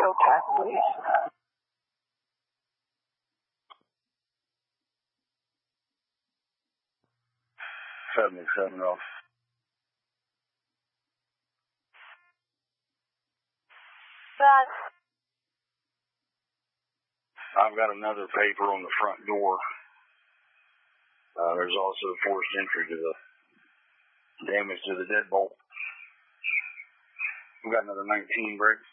Showtime, please. 77 off. Ron. I've got another paper on the front door. There's also forced entry to the damage to the deadbolt. We've got another 19 brick.